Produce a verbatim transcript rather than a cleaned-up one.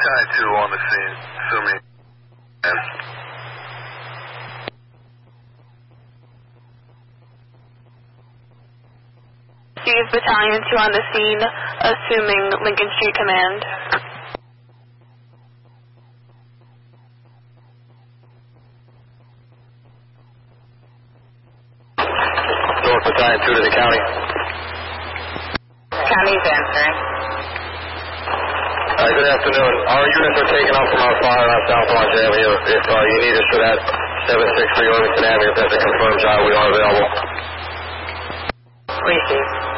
Battalion two on the scene, assuming. Steve, Battalion two on the scene, assuming Lincoln Street Command. North Battalion two to the county. County's answering. Uh, good afternoon. Our units are taken off from our fire on South Lodge Avenue. If uh, you need us for that, seven six three Irvington Avenue, if that's a confirmed job, we are available. Receive.